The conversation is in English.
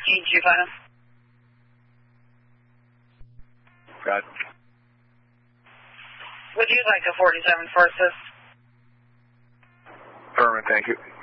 Did you find him? Got. Would you like a 47 for assist? Affirmative, thank you.